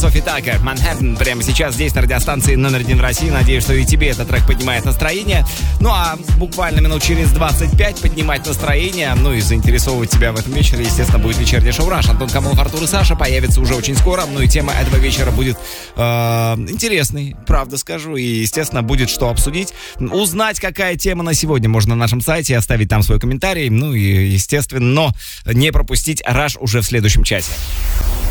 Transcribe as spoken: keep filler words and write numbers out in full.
Софи Такер, Манхэттен, прямо сейчас здесь на радиостанции номер один в России. Надеюсь, что и тебе этот трек поднимает настроение. Ну а буквально минут через двадцать пять поднимать настроение, ну и заинтересовывать тебя в этом вечере, естественно, будет вечернее шоу «Раш». Антон Камолов, Артур и Саша появится уже очень скоро. Ну и тема этого вечера будет э, интересной, правда скажу. И, естественно, будет что обсудить. Узнать, какая тема на сегодня, можно на нашем сайте, оставить там свой комментарий. Ну и, естественно, но не пропустить «Раш» уже в следующем часе.